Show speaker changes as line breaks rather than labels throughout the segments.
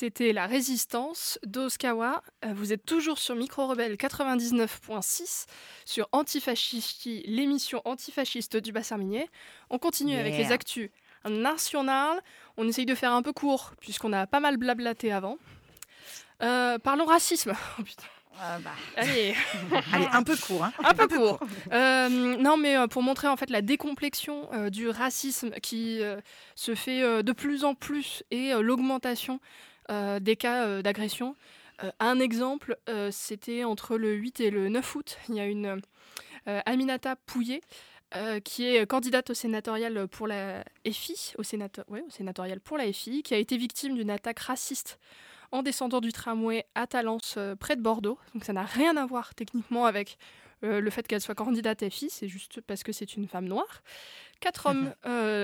C'était La Résistance d'Oskawa. Vous êtes toujours sur Micro Rebelle 99.6 sur Antifascisti, l'émission antifasciste du bassin minier. On continue avec les actus nationales. On essaye de faire un peu court puisqu'on a pas mal blablaté avant. Parlons racisme. Oh putain. Allez.
Allez, un peu court. Hein.
Un peu court. Non, mais pour montrer en fait la décomplexion du racisme qui se fait de plus en plus et l'augmentation des cas d'agression. Un exemple, c'était entre le 8 et le 9 août. Il y a une Aminata Pouillet qui est candidate au sénatorial pour la FI, au sénatorial pour la FI, qui a été victime d'une attaque raciste en descendant du tramway à Talence, près de Bordeaux. Donc ça n'a rien à voir techniquement avec le fait qu'elle soit candidate FI, c'est juste parce que c'est une femme noire. 4 hommes,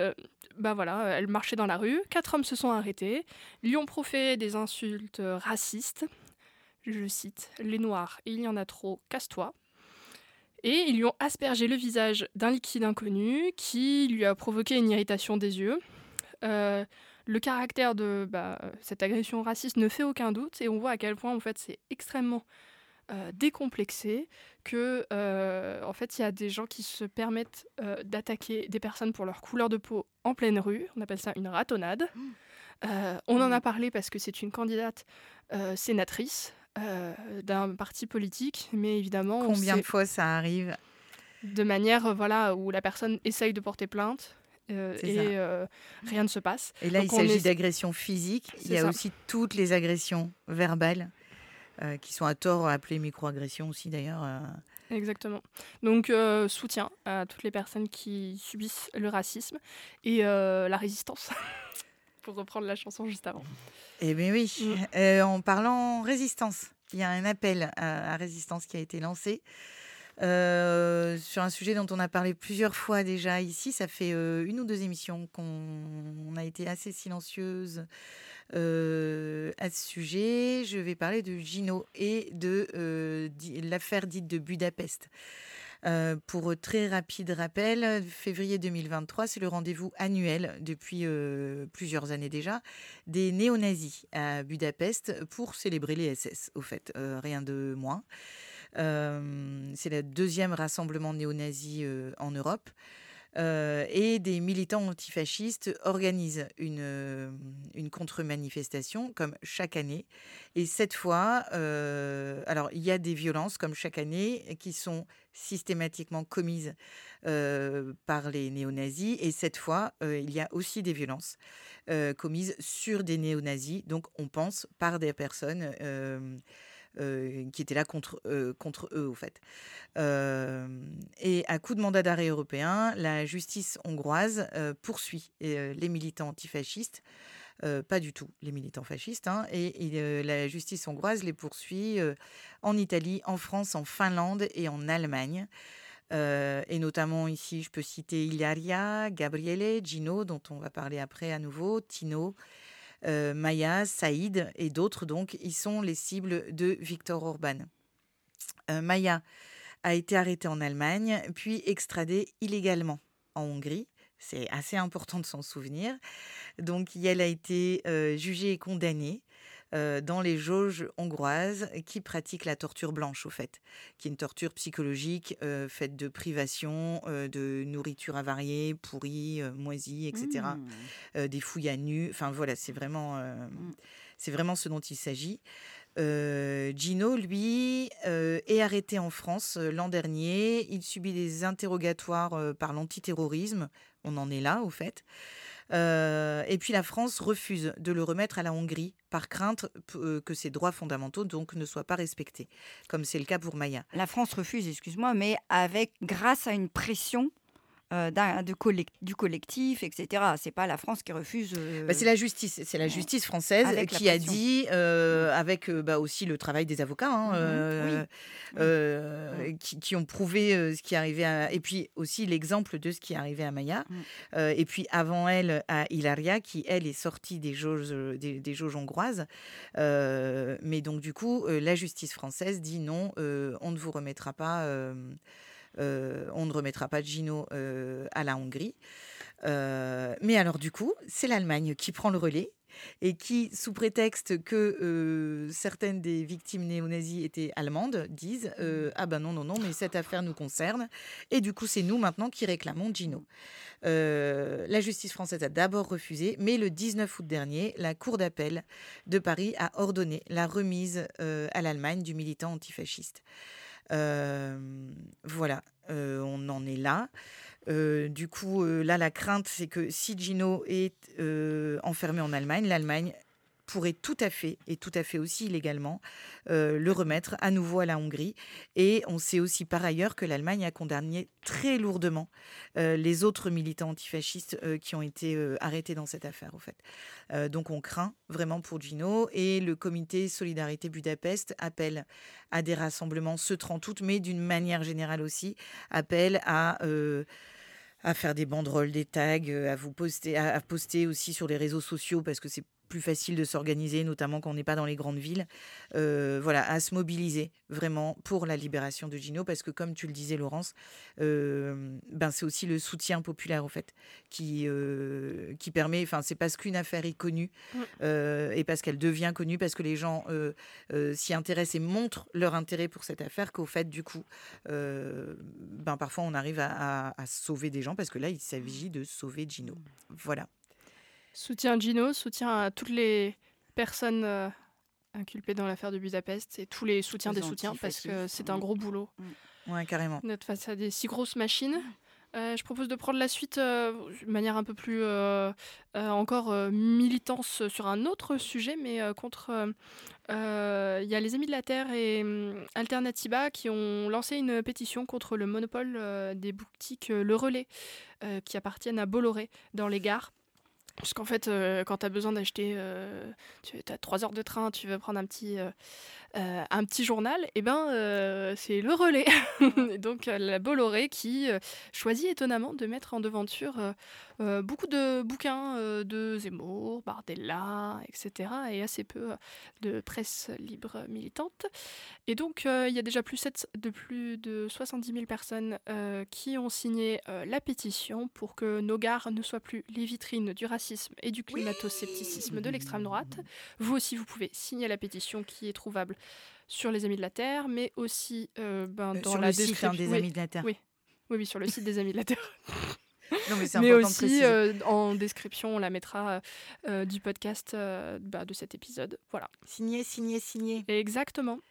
elle marchait dans la rue, 4 hommes se sont arrêtés, lui ont proféré des insultes racistes. Je cite, « Les noirs, il y en a trop, casse-toi ». Et ils lui ont aspergé le visage d'un liquide inconnu qui lui a provoqué une irritation des yeux. Le caractère de cette agression raciste ne fait aucun doute et on voit à quel point en fait, c'est extrêmement décomplexé que en fait, il y a des gens qui se permettent d'attaquer des personnes pour leur couleur de peau en pleine rue. On appelle ça une ratonnade. On en a parlé parce que c'est une candidate sénatrice d'un parti politique, mais évidemment...
Combien de fois ça arrive ?
De manière où la personne essaye de porter plainte rien ne se passe.
Et là, il s'agit d'agressions physiques. Il y a aussi toutes les agressions verbales qui sont à tort appelées microagressions aussi d'ailleurs.
Exactement. Donc soutien à toutes les personnes qui subissent le racisme et la résistance. Pour reprendre la chanson juste avant.
Eh bien oui, en parlant résistance, il y a un appel à résistance qui a été lancé sur un sujet dont on a parlé plusieurs fois déjà ici. Ça fait 1 ou 2 émissions qu'on a été assez silencieuse à ce sujet. Je vais parler de Gino et de l'affaire dite de Budapest. Pour très rapide rappel, février 2023, c'est le rendez-vous annuel depuis plusieurs années déjà des néo-nazis à Budapest pour célébrer les SS, au fait, rien de moins. C'est le 2e rassemblement néo-nazi en Europe. Et des militants antifascistes organisent une contre-manifestation comme chaque année. Et cette fois, alors il y a des violences comme chaque année qui sont systématiquement commises par les néo-nazis. Et cette fois, il y a aussi des violences commises sur des néo-nazis. Donc on pense par des personnes qui étaient là contre eux, au fait. Et à coup de mandat d'arrêt européen, la justice hongroise poursuit les militants antifascistes, pas du tout les militants fascistes, hein, et la justice hongroise les poursuit en Italie, en France, en Finlande et en Allemagne. Et notamment ici, je peux citer Ilaria, Gabriele, Gino, dont on va parler après à nouveau, Tino, Maya, Saïd et d'autres, donc, ils sont les cibles de Viktor Orban. Maya a été arrêtée en Allemagne, puis extradée illégalement en Hongrie. C'est assez important de s'en souvenir. Donc, elle a été jugée et condamnée dans les jauges hongroises qui pratiquent la torture blanche, au fait, qui est une torture psychologique faite de privation, de nourriture avariée, pourrie, moisie, etc. Des fouilles à nu. Enfin, voilà, c'est vraiment ce dont il s'agit. Gino, lui, est arrêté en France l'an dernier. Il subit des interrogatoires par l'antiterrorisme. On en est là, au fait. Et puis la France refuse de le remettre à la Hongrie par crainte que ses droits fondamentaux donc ne soient pas respectés, comme c'est le cas pour Maya.
La France refuse, excuse-moi, mais grâce à une pression du collectif, etc. C'est pas la France qui refuse.
C'est la justice française qui a dit, avec aussi le travail des avocats, qui ont prouvé ce qui arrivait et puis aussi l'exemple de ce qui arrivait à Maya. Et puis avant elle, à Ilaria, qui elle est sortie des jauges hongroises. Mais donc du coup, la justice française dit non, on ne vous remettra pas. On ne remettra pas Gino à la Hongrie. Mais alors du coup, c'est l'Allemagne qui prend le relais et qui, sous prétexte que certaines des victimes néo-nazies étaient allemandes, disent ah ben non, non, non, mais cette affaire nous concerne. Et du coup, c'est nous maintenant qui réclamons Gino. La justice française a d'abord refusé, mais le 19 août dernier, la Cour d'appel de Paris a ordonné la remise à l'Allemagne du militant antifasciste. Voilà, on en est là. Du coup, là, la crainte, c'est que si Gino est enfermé en Allemagne, l'Allemagne pourrait tout à fait, et tout à fait aussi illégalement, le remettre à nouveau à la Hongrie. Et on sait aussi par ailleurs que l'Allemagne a condamné très lourdement les autres militants antifascistes qui ont été arrêtés dans cette affaire, au fait. Donc on craint vraiment pour Gino. Et le comité Solidarité Budapest appelle à des rassemblements ce 30 août, mais d'une manière générale aussi, appelle à faire des banderoles, des tags, à poster aussi sur les réseaux sociaux parce que c'est plus facile de s'organiser, notamment quand on n'est pas dans les grandes villes. Voilà, à se mobiliser vraiment pour la libération de Gino parce que, comme tu le disais, Laurence, c'est aussi le soutien populaire, au fait, qui permet. Enfin, c'est parce qu'une affaire est connue et parce qu'elle devient connue, parce que les gens s'y intéressent et montrent leur intérêt pour cette affaire, qu'au fait, du coup, parfois on arrive à sauver des gens parce que là, il s'agit de sauver Gino. Voilà.
Soutien à Gino, soutien à toutes les personnes inculpées dans l'affaire de Budapest et tous les soutiens des soutiens parce que c'est un gros boulot.
Ouais, carrément.
D'être face à des si grosses machines. Je propose de prendre la suite de manière un peu plus encore militance sur un autre sujet, mais contre. Il y a les Amis de la Terre et Alternativa qui ont lancé une pétition contre le monopole des boutiques Le Relais qui appartiennent à Bolloré dans les gares. Parce qu'en fait, quand tu as besoin d'acheter, tu as 3 heures de train, tu veux prendre un petit journal, et c'est Le Relais. Et donc la Bolloré qui choisit étonnamment de mettre en devanture beaucoup de bouquins de Zemmour, Bardella, etc. et assez peu de presse libre militante. Et donc il y a déjà plus de 70 000 personnes qui ont signé la pétition pour que nos gares ne soient plus les vitrines du racisme et du climato-scepticisme de l'extrême droite. Vous aussi, vous pouvez signer la pétition qui est trouvable sur les Amis de la Terre, mais aussi dans
sur
la
le site
description
des Amis de la Terre.
Oui, sur le site des Amis de la Terre.
Non, mais c'est
mais
important
aussi
de préciser.
en description, on la mettra du podcast de cet épisode. Voilà.
Signé.
Exactement.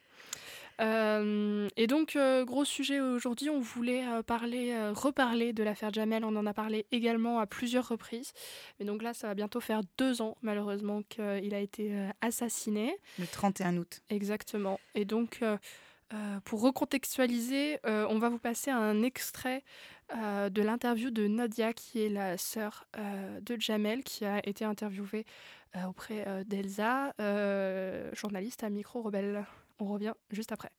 Et donc, gros sujet aujourd'hui, on voulait reparler de l'affaire Jamel. On en a parlé également à plusieurs reprises. Mais donc là, ça va bientôt faire 2 ans, malheureusement, qu'il a été assassiné.
Le 31 août.
Exactement. Et donc, pour recontextualiser, on va vous passer un extrait de l'interview de Nadia, qui est la sœur de Jamel, qui a été interviewée auprès d'Elsa, journaliste à Micro Rebelle. On revient juste après.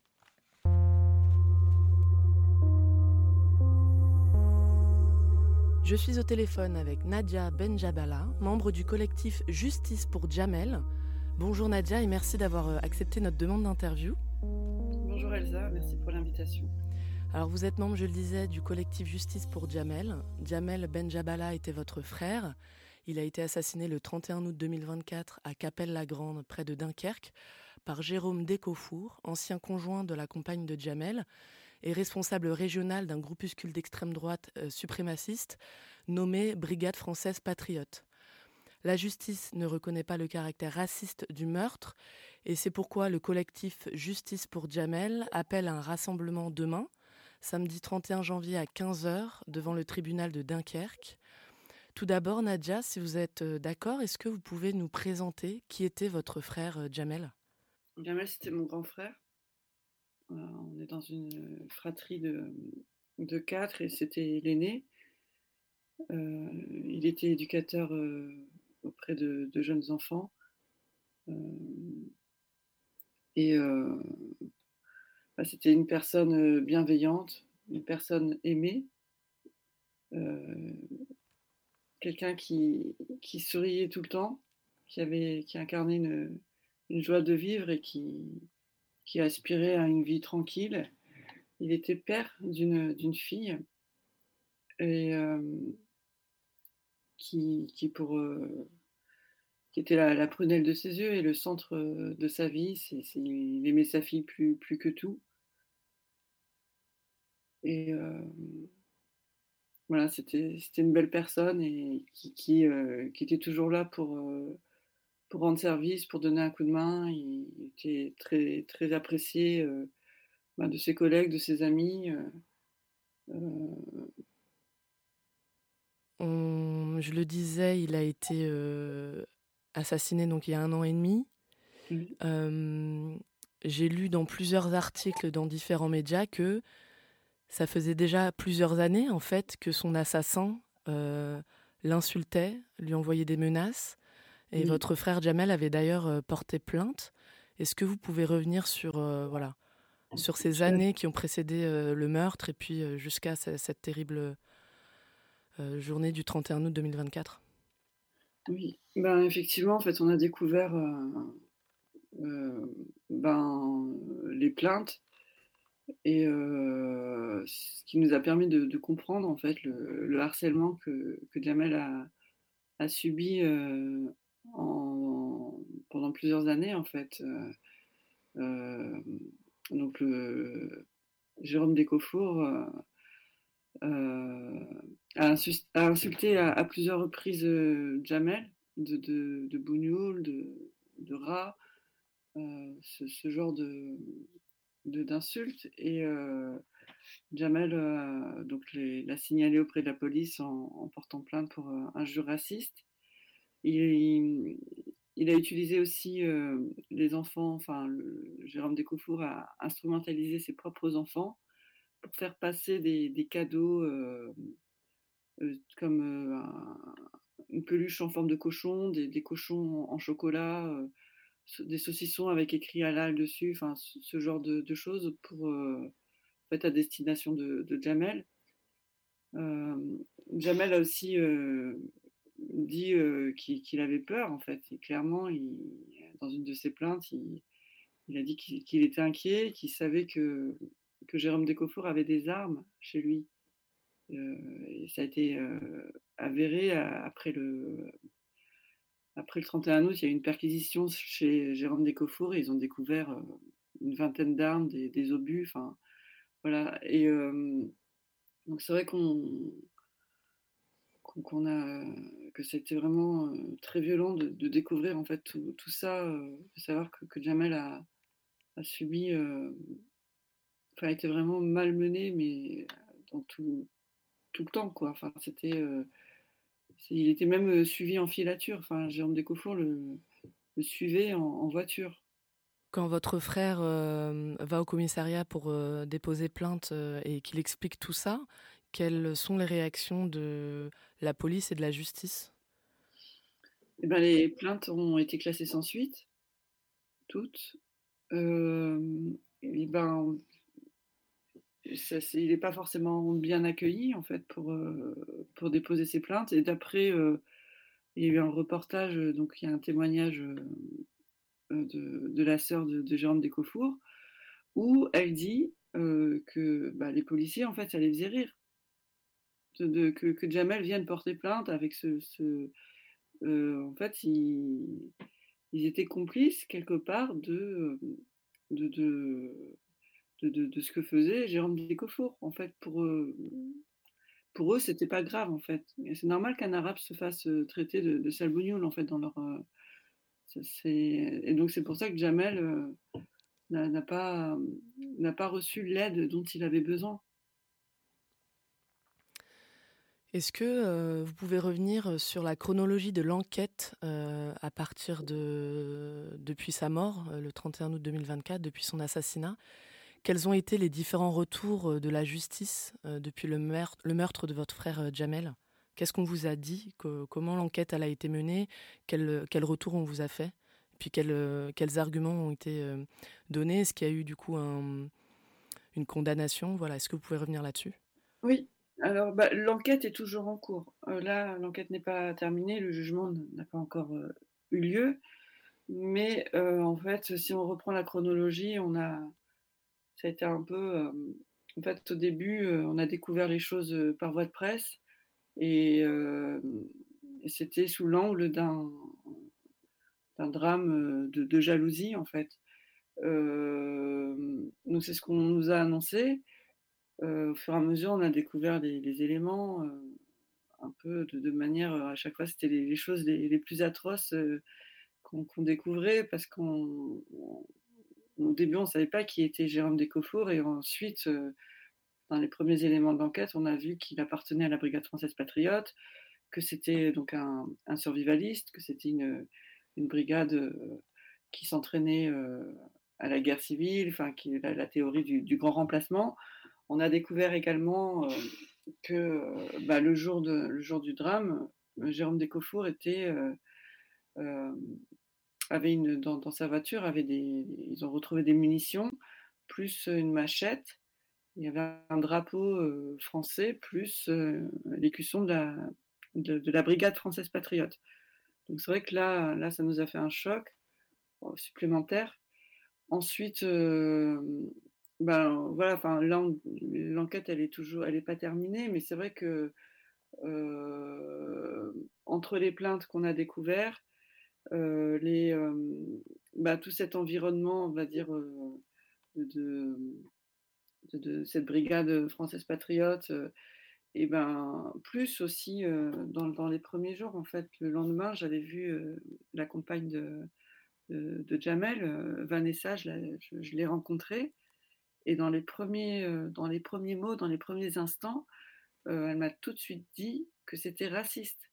Je suis au téléphone avec Nadia Benjabala, membre du collectif Justice pour Jamel. Bonjour Nadia et merci d'avoir accepté notre demande d'interview.
Bonjour Elsa, merci pour l'invitation.
Alors vous êtes membre, je le disais, du collectif Justice pour Jamel. Jamel Benjabala était votre frère. Il a été assassiné le 31 août 2024 à Cappelle-la-Grande, près de Dunkerque, par Jérôme Descaufour, ancien conjoint de la compagne de Jamel et responsable régional d'un groupuscule d'extrême droite suprémaciste nommé Brigade française patriote. La justice ne reconnaît pas le caractère raciste du meurtre et c'est pourquoi le collectif Justice pour Jamel appelle à un rassemblement demain, samedi 31 janvier à 15h, devant le tribunal de Dunkerque. Tout d'abord, Nadia, si vous êtes d'accord, est-ce que vous pouvez nous présenter qui était votre frère Jamel ?
Jamel, c'était mon grand frère. On est dans une fratrie de 4 et c'était l'aîné. Il était éducateur auprès de jeunes enfants. C'était une personne bienveillante, une personne aimée. Quelqu'un qui souriait tout le temps, qui incarnait une joie de vivre et qui aspirait à une vie tranquille. Il était père d'une fille et qui qui était la prunelle de ses yeux et le centre de sa vie. Il aimait sa fille plus que tout. Et voilà, c'était une belle personne et qui était toujours là pour rendre service, pour donner un coup de main. Il était très, très apprécié de ses collègues, de ses amis.
Je le disais, il a été assassiné donc il y a 1 an et demi.
Oui.
J'ai lu dans plusieurs articles dans différents médias que ça faisait déjà plusieurs années en fait que son assassin l'insultait, lui envoyait des menaces. Et
Oui.
votre frère Jamel avait d'ailleurs porté plainte. Est-ce que vous pouvez revenir sur, sur ces années qui ont précédé le meurtre et puis jusqu'à cette terrible journée du 31 août 2024 ?
Oui, effectivement, en fait, on a découvert les plaintes et ce qui nous a permis de comprendre en fait le harcèlement que Jamel a subi pendant plusieurs années en fait. Euh, donc Jérôme Descofour a insulté à plusieurs reprises Jamel de bougnoul, de rat, ce genre d'insultes. Et Jamel donc l'a signalé auprès de la police en portant plainte pour injure raciste. Il a utilisé aussi les enfants, enfin Jérôme Descofour a instrumentalisé ses propres enfants pour faire passer des cadeaux comme une peluche en forme de cochon, des cochons en chocolat, des saucissons avec écrit halal dessus, enfin ce genre de choses pour en fait à destination de Jamel. Jamel a aussi dit qu'il avait peur en fait. Et clairement, dans une de ses plaintes, il a dit qu'il était inquiet, qu'il savait que Jérôme Descofour avait des armes chez lui. Et ça a été avéré après le 31 août. Il y a eu une perquisition chez Jérôme Descofour et ils ont découvert une vingtaine d'armes, des obus, enfin voilà. Et donc c'est vrai que c'était vraiment très violent de découvrir en fait tout ça, de savoir que Jamel a subi, enfin a été vraiment malmené, mais dans tout le temps quoi. Enfin il était même suivi en filature. Enfin Jérôme Descofour le suivait en voiture.
Quand votre frère va au commissariat pour déposer plainte et qu'il explique tout ça, quelles sont les réactions de la police et de la justice ?
Eh ben, les plaintes ont été classées sans suite, toutes. Et ben, il n'est pas forcément bien accueilli en fait pour déposer ses plaintes. Et d'après, il y a eu un reportage, donc il y a un témoignage de la sœur de Jérôme Descofour, où elle dit que les policiers, en fait, ça les faisait rire. Que Jamel vienne porter plainte avec en fait, ils étaient complices quelque part de, de ce que faisait Jérôme Descofour. En fait, pour eux, c'était pas grave, en fait. Et c'est normal qu'un arabe se fasse traiter de sale bougnoul, en fait, dans leur... et donc, c'est pour ça que Jamel n'a pas reçu l'aide dont il avait besoin.
Est-ce que vous pouvez revenir sur la chronologie de l'enquête à partir depuis sa mort, le 31 août 2024, depuis son assassinat ? Quels ont été les différents retours de la justice depuis le meurtre de votre frère Jamel ? Qu'est-ce qu'on vous a dit ? Comment l'enquête elle a été menée ? Quel retour on vous a fait ? Et puis quels arguments ont été donnés ? Est-ce qu'il y a eu du coup une condamnation ? Voilà. Est-ce que vous pouvez revenir là-dessus ?
Oui. Alors, l'enquête est toujours en cours. Là, l'enquête n'est pas terminée, le jugement n'a pas encore eu lieu. Mais en fait, si on reprend la chronologie, ça a été un peu... en fait, au début, on a découvert les choses par voie de presse et c'était sous l'angle d'un drame de jalousie, en fait. Donc c'est ce qu'on nous a annoncé. Au fur et à mesure, on a découvert les éléments un peu de manière, à chaque fois, c'était les choses les plus atroces qu'on découvrait parce au début, on ne savait pas qui était Jérôme Descofour et ensuite, dans les premiers éléments de l'enquête, on a vu qu'il appartenait à la Brigade française patriote, que c'était donc un survivaliste, que c'était une brigade qui s'entraînait à la guerre civile, enfin, qui est la théorie du grand remplacement. On a découvert également que le jour du drame, Jérôme Descofour avait dans sa voiture, ils ont retrouvé des munitions, plus une machette. Il y avait un drapeau français, plus l'écusson de la brigade française patriote. Donc c'est vrai que là, ça nous a fait un choc supplémentaire. Ensuite, voilà, enfin là, l'enquête, elle est pas terminée, mais c'est vrai que entre les plaintes qu'on a découvert, tout cet environnement, on va dire, de cette brigade française patriote, et plus aussi dans les premiers jours, en fait, le lendemain, j'avais vu la compagne de Jamel, Vanessa, je l'ai rencontrée, et dans les premiers mots, dans les premiers instants, elle m'a tout de suite dit que c'était raciste.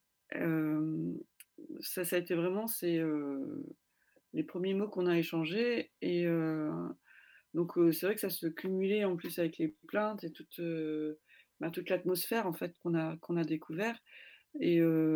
Ça a été vraiment les premiers mots qu'on a échangés, et donc c'est vrai que ça se cumulait en plus avec les plaintes et toute l'atmosphère, en fait, qu'on a découvert, et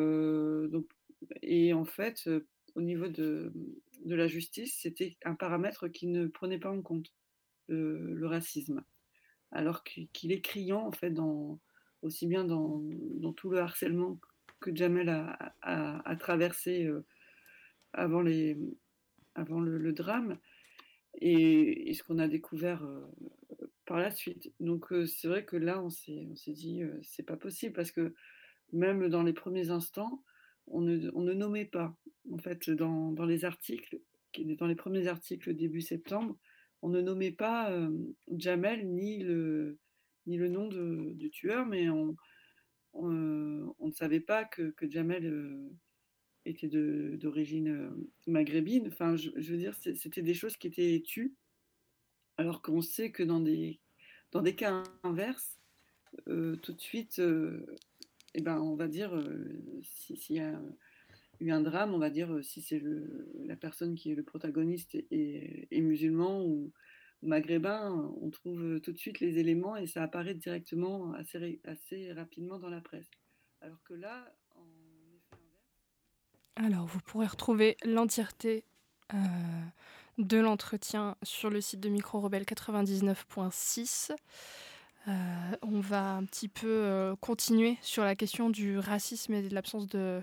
en fait, au niveau de la justice, c'était un paramètre qui ne prenait pas en compte le racisme, alors qu'il est criant, en fait, aussi bien dans tout le harcèlement que Jamel a traversé avant le drame, et ce qu'on a découvert par la suite. Donc c'est vrai que là, on s'est dit, c'est pas possible, parce que même dans les premiers instants, on ne nommait pas. En fait, dans les articles, dans les premiers articles début septembre, on ne nommait pas Jamel ni le nom du tueur, mais on ne savait pas que Jamel était d'origine maghrébine. Enfin, je veux dire, c'était des choses qui étaient tues, alors qu'on sait que dans des cas inverses, tout de suite, on va dire, s'il y a eu un drame, on va dire, si c'est la personne qui est le protagoniste est musulman ou maghrébin, on trouve tout de suite les éléments et ça apparaît directement assez rapidement dans la presse. Alors que là, en effet inverse...
Alors, vous pourrez retrouver l'entièreté de l'entretien sur le site de Micro Rebelle 99.6. On va un petit peu continuer sur la question du racisme et de l'absence de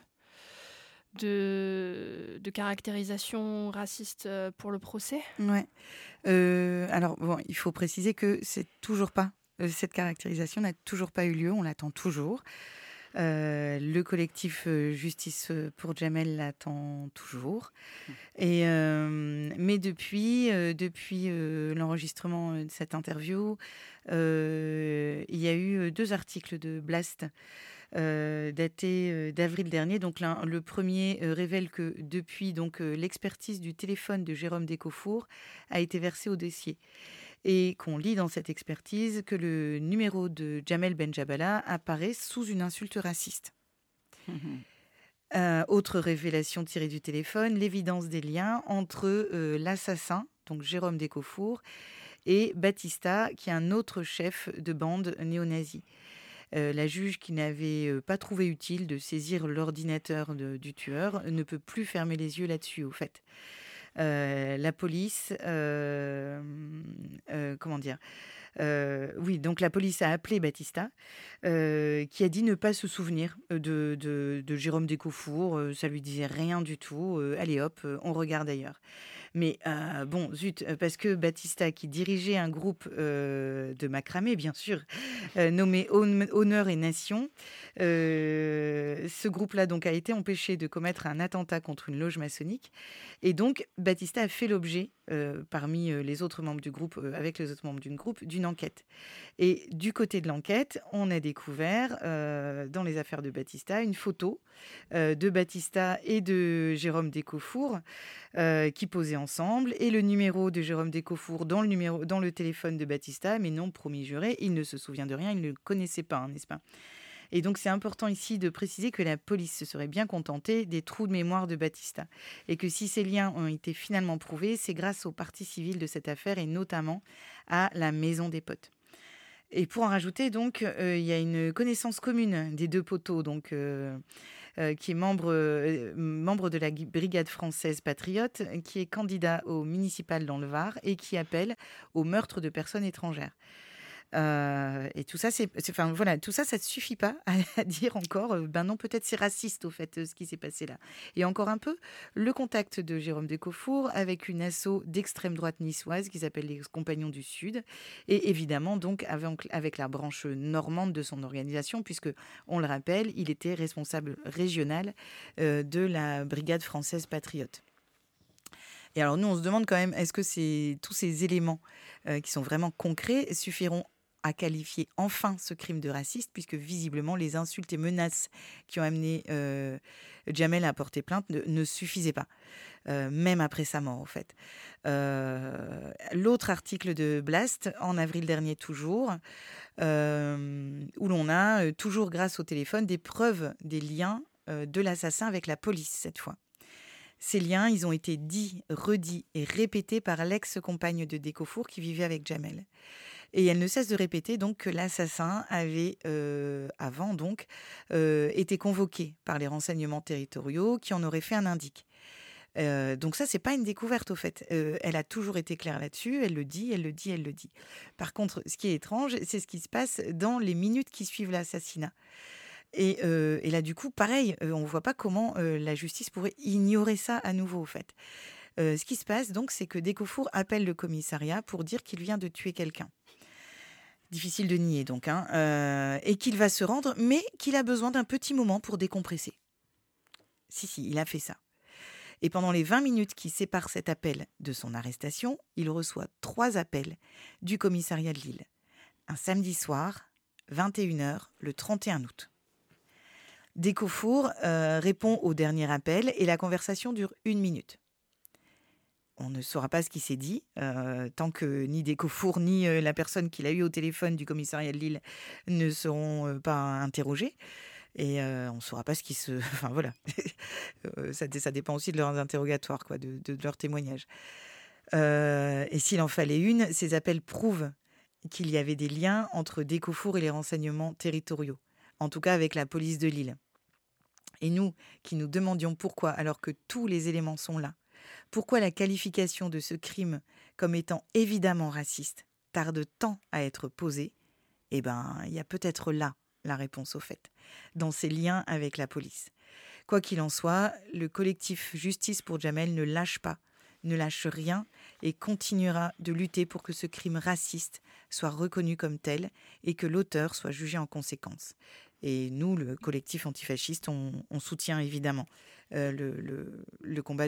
caractérisation raciste pour le procès.
Ouais. Alors, bon, il faut préciser que c'est toujours pas, cette caractérisation n'a toujours pas eu lieu, on l'attend toujours. Le collectif Justice pour Jamel l'attend toujours. Et, mais depuis l'enregistrement de cette interview, il y a eu 2 articles de Blast datés d'avril dernier. Donc le premier révèle que depuis l'expertise du téléphone de Jérôme Descofour a été versée au dossier. Et qu'on lit dans cette expertise que le numéro de Jamel Benjabala apparaît sous une insulte raciste. Autre révélation tirée du téléphone, l'évidence des liens entre l'assassin, donc Jérôme Descofour, et Batista, qui est un autre chef de bande néo-nazi. La juge, qui n'avait pas trouvé utile de saisir l'ordinateur du tueur, ne peut plus fermer les yeux là-dessus, au fait. La police, donc la police a appelé Batista, qui a dit ne pas se souvenir de Jérôme Descofour, ça lui disait rien du tout, allez hop, on regarde ailleurs. Mais bon, zut, parce que Batista, qui dirigeait un groupe de macramé, bien sûr, nommé Honneur et Nation, ce groupe-là donc a été empêché de commettre un attentat contre une loge maçonnique. Et donc, Batista a fait l'objet, parmi les autres membres du groupe, avec les autres membres du groupe, d'une enquête. Et du côté de l'enquête, on a découvert, dans les affaires de Batista, une photo de Batista et de Jérôme Descofour qui posaient ensemble, et le numéro de Jérôme Descofour dans le téléphone de Batista, mais non, promis juré, il ne se souvient de rien, il ne le connaissait pas, n'est-ce pas ? Et donc, c'est important ici de préciser que la police se serait bien contentée des trous de mémoire de Batista. Et que si ces liens ont été finalement prouvés, c'est grâce aux parties civiles de cette affaire et notamment à la Maison des Potes. Et pour en rajouter, donc, il y a une connaissance commune des deux poteaux, donc, qui est membre de la brigade française patriote, qui est candidat au municipal dans le Var et qui appelle au meurtre de personnes étrangères. Et tout ça, tout ça ne suffit pas à dire encore, ben non, peut-être c'est raciste au fait ce qui s'est passé là. Et encore un peu, le contact de Jérôme Descofour avec une asso d'extrême droite niçoise qui s'appelle les Compagnons du Sud, et évidemment donc avec la branche normande de son organisation, puisque on le rappelle, il était responsable régional de la brigade française patriote. Et alors nous, on se demande quand même, est-ce que tous ces éléments qui sont vraiment concrets suffiront à qualifier enfin ce crime de raciste, puisque visiblement les insultes et menaces qui ont amené Djamel à porter plainte ne suffisaient pas, même après sa mort, en fait. L'autre article de Blast, en avril dernier toujours, où l'on a, toujours grâce au téléphone, des preuves des liens de l'assassin avec la police, cette fois. Ces liens, ils ont été dits, redits et répétés par l'ex-compagne de Descofour qui vivait avec Djamel. Et elle ne cesse de répéter donc que l'assassin avait, avant donc, été convoqué par les renseignements territoriaux qui en auraient fait un indique. Donc ça, c'est pas une découverte au fait. Elle a toujours été claire là-dessus, elle le dit. Par contre, ce qui est étrange, c'est ce qui se passe dans les minutes qui suivent l'assassinat. Et là, du coup, pareil, on ne voit pas comment la justice pourrait ignorer ça à nouveau, au fait. Ce qui se passe, donc, c'est que Descofour appelle le commissariat pour dire qu'il vient de tuer quelqu'un. Difficile de nier, donc, et qu'il va se rendre, mais qu'il a besoin d'un petit moment pour décompresser. Si, il a fait ça. Et pendant les 20 minutes qui séparent cet appel de son arrestation, il reçoit 3 appels du commissariat de Lille. Un samedi soir, 21h, le 31 août. Descofour répond au dernier appel et la conversation dure 1 minute. On ne saura pas ce qui s'est dit, tant que ni Descofour ni la personne qu'il a eue au téléphone du commissariat de Lille ne seront pas interrogés. Et on ne saura pas ce qui se... Enfin voilà, ça dépend aussi de leurs interrogatoires, quoi, de leurs témoignages. Et s'il en fallait une, ces appels prouvent qu'il y avait des liens entre Descofour et les renseignements territoriaux, en tout cas avec la police de Lille. Et nous, qui nous demandions pourquoi, alors que tous les éléments sont là, pourquoi la qualification de ce crime comme étant évidemment raciste tarde tant à être posée, eh ben, il y a peut-être là la réponse au fait, dans ses liens avec la police. Quoi qu'il en soit, le collectif Justice pour Djamel ne lâche pas, ne lâche rien et continuera de lutter pour que ce crime raciste soit reconnu comme tel et que l'auteur soit jugé en conséquence. Et nous, le collectif antifasciste, on soutient évidemment le combat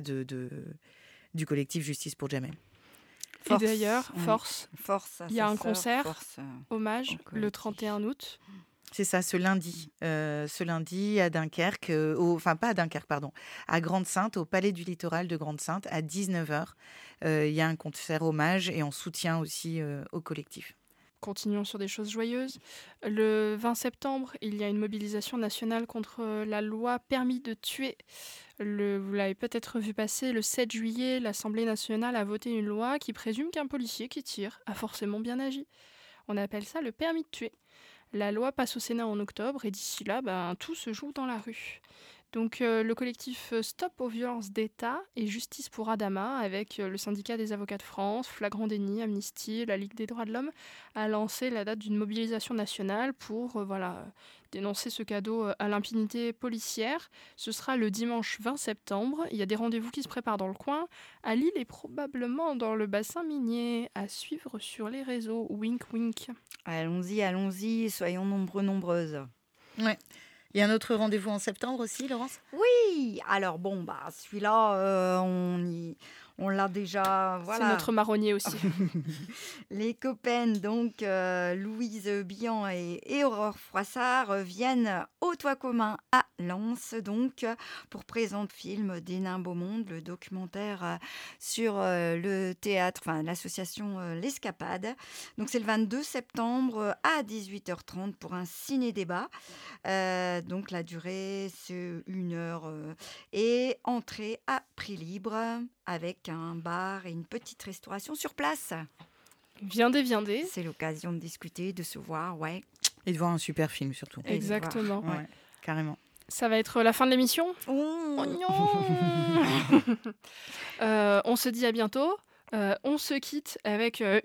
du collectif Justice pour Djamel.
Et d'ailleurs, Force, il y a un concert, hommage, le 31 août.
C'est ça, ce lundi à Dunkerque, pas à Dunkerque, pardon, à Grande-Synthe, au Palais du Littoral de Grande-Synthe, à 19h. Il y a un concert hommage et en soutien aussi au collectif.
Continuons sur des choses joyeuses. Le 20 septembre, il y a une mobilisation nationale contre la loi permis de tuer. Vous l'avez peut-être vu passer, le 7 juillet, l'Assemblée nationale a voté une loi qui présume qu'un policier qui tire a forcément bien agi. On appelle ça le permis de tuer. La loi passe au Sénat en octobre et d'ici là, tout se joue dans la rue. Donc le collectif Stop aux violences d'État et Justice pour Adama, avec le syndicat des avocats de France, Flagrant Déni, Amnesty, la Ligue des droits de l'homme, a lancé la date d'une mobilisation nationale pour dénoncer ce cadeau à l'impunité policière. Ce sera le dimanche 20 septembre. Il y a des rendez-vous qui se préparent dans le coin, à Lille et probablement dans le bassin minier. À suivre sur les réseaux. Wink wink.
Allons-y, soyons nombreuses.
Ouais. Il y a un autre rendez-vous en septembre aussi, Laurence ?
Oui, alors celui-là, on l'a déjà. Voilà.
C'est notre marronnier aussi.
Les copaines, donc Louise Billan et Aurore Froissart, viennent au Toit commun à Lens, donc pour présenter le film des Nains Beau Monde, le documentaire sur le théâtre, l'association L'Escapade. Donc c'est le 22 septembre à 18h30 pour un ciné-débat. Donc la durée, c'est 1 heure et entrée à prix libre avec un bar et une petite restauration sur place.
Viendez.
C'est l'occasion de discuter, de se voir, ouais.
Et de voir un super film surtout.
Exactement.
Ouais, carrément.
Ça va être la fin de l'émission.
Oh
On se dit à bientôt. On se quitte avec